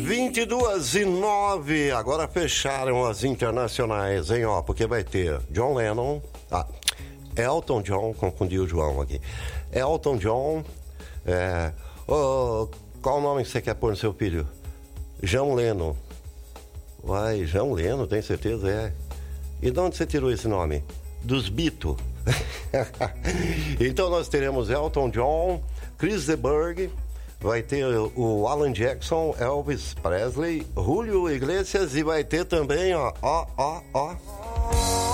22h09, agora fecharam as internacionais, hein, ó, porque vai ter John Lennon, Elton John, confundi o João aqui, Elton John, qual o nome que você quer pôr no seu filho? João Lennon. Vai, João Lennon, tem certeza? É. E de onde você tirou esse nome? Dos Beatles. Então nós teremos Elton John, Chris de Burgh, vai ter o Alan Jackson, Elvis Presley, Julio Iglesias e vai ter também, ó.